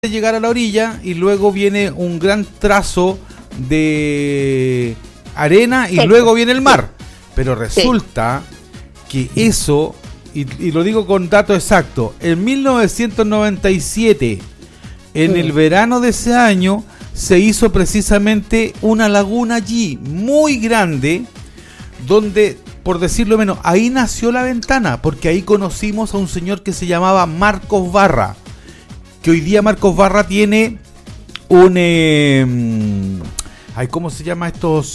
llegar a la orilla y luego viene un gran trazo de arena y luego viene el mar. Pero resulta que eso, y lo digo con datos exactos, en 1997, en el verano de ese año, se hizo precisamente una laguna allí, muy grande, donde, por decirlo menos, ahí nació La Ventana, porque ahí conocimos a un señor que se llamaba Marcos Barra, que hoy día Marcos Barra tiene un... ¿cómo se llama estos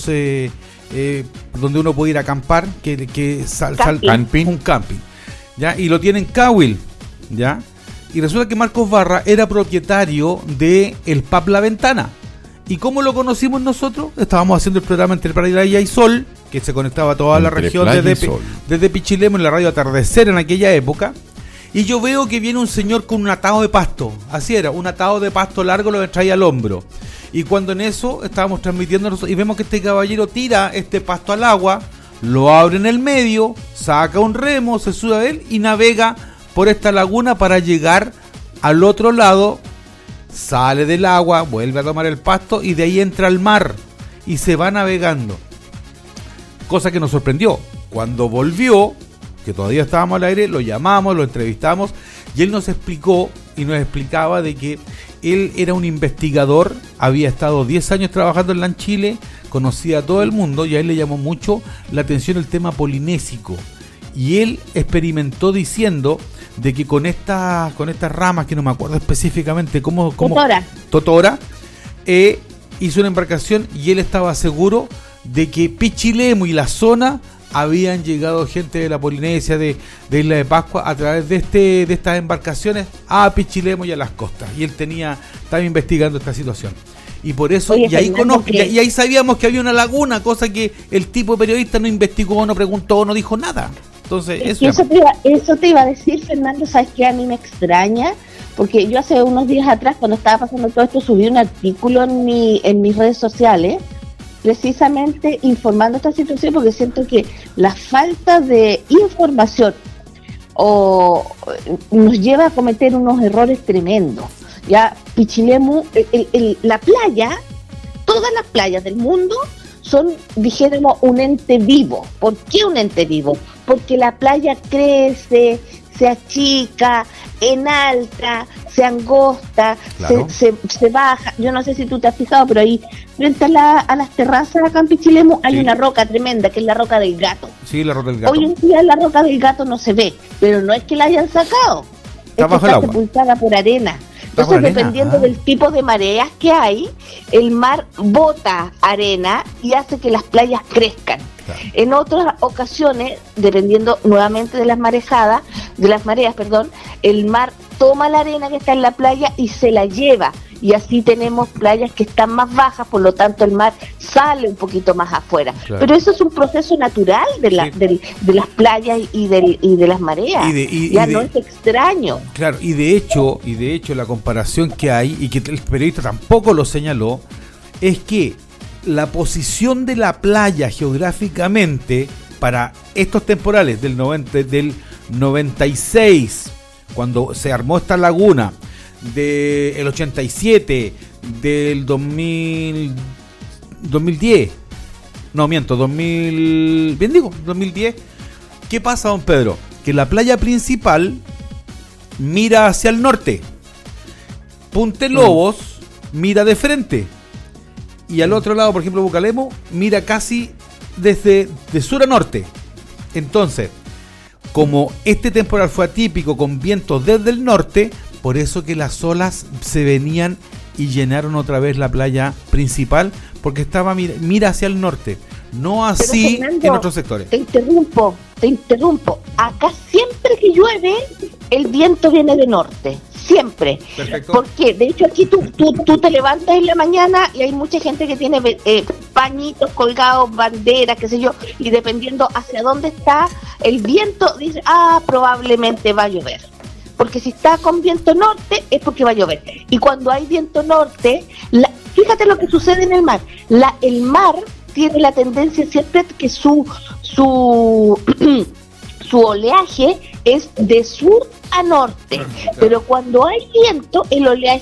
donde uno puede ir a acampar? Camping. Un camping, ¿ya? Y lo tiene en Cahuil, ¿ya? Y resulta que Marcos Barra era propietario de el pub La Ventana. ¿Y cómo lo conocimos nosotros? Estábamos haciendo el programa entre Playa y Sol, que se conectaba a toda la región desde Pichilemu en la radio Atardecer en aquella época. Y yo veo que viene un señor con un atado de pasto. Así era, un atado de pasto largo lo traía al hombro. Y cuando en eso estábamos transmitiendo y vemos que este caballero tira este pasto al agua, lo abre en el medio, saca un remo, se sube a él y navega por esta laguna para llegar al otro lado, sale del agua, vuelve a tomar el pasto y de ahí entra al mar y se va navegando. Cosa que nos sorprendió. Cuando volvió, que todavía estábamos al aire, lo llamamos, lo entrevistamos y él nos explicó y nos explicaba de que él era un investigador, había estado 10 años trabajando en LAN Chile, conocía a todo el mundo y a él le llamó mucho la atención el tema polinésico. Y él experimentó diciendo de que con estas ramas, que no me acuerdo específicamente cómo Totora, hizo una embarcación y él estaba seguro de que Pichilemu y la zona habían llegado gente de la Polinesia, de Isla de Pascua, a través de estas embarcaciones a Pichilemu y a las costas. Y él estaba investigando esta situación. Y por eso, y ahí sabíamos que había una laguna, cosa que el tipo periodista no investigó, no preguntó, no dijo nada. Entonces, eso te iba a decir, Fernando. ¿Sabes qué? A mí me extraña, porque yo hace unos días atrás, cuando estaba pasando todo esto, subí un artículo en mis redes sociales, precisamente informando esta situación, porque siento que la falta de información nos lleva a cometer unos errores tremendos. Ya Pichilemu, la playa, todas las playas del mundo son, dijéramos, un ente vivo. ¿Por qué un ente vivo? Porque la playa crece, se achica, enalta, se angosta, claro, se baja. Yo no sé si tú te has fijado, pero ahí frente a las terrazas acá en Pichilemu hay una roca tremenda, que es la Roca del Gato. Sí, la Roca del Gato. Hoy en día la Roca del Gato no se ve, pero no es que la hayan sacado, está sepultada por arena. Entonces, dependiendo del tipo de mareas que hay, el mar bota arena y hace que las playas crezcan. Claro. En otras ocasiones, dependiendo nuevamente de las mareas, el mar toma la arena que está en la playa y se la lleva. Y así tenemos playas que están más bajas, por lo tanto el mar sale un poquito más afuera. Claro. Pero eso es un proceso natural de las playas y de las mareas. No es extraño. Claro, y de hecho la comparación que hay, y que el periodista tampoco lo señaló, es que la posición de la playa geográficamente para estos temporales del 96, cuando se armó esta laguna, del 87, del 2010, 2010. ¿Qué pasa, don Pedro? Que la playa principal mira hacia el norte, Punta Lobos mira de frente, y al otro lado, por ejemplo, Bucalemo mira casi de sur a norte. Entonces, como este temporal fue atípico con vientos desde el norte, por eso que las olas se venían y llenaron otra vez la playa principal, porque estaba mira hacia el norte, no así, Fernando, en otros sectores. Te interrumpo. Acá siempre que llueve, el viento viene de norte, siempre. Perfecto. Porque de hecho aquí tú te levantas en la mañana y hay mucha gente que tiene pañitos colgados, banderas, qué sé yo, y dependiendo hacia dónde está el viento, dice, probablemente va a llover. Porque si está con viento norte es porque va a llover. Y cuando hay viento norte, fíjate lo que sucede en el mar. El mar tiene la tendencia siempre que su oleaje es de sur a norte, pero cuando hay viento el oleaje